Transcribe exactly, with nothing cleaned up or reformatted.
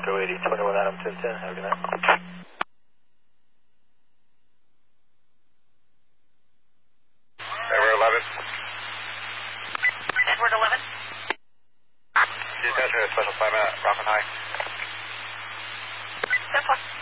Echo eighty, twenty-one Adam ten ten, have a good night. Edward eleven. Edward eleven. Detachment of Special Assignment, Rockland High. ten four.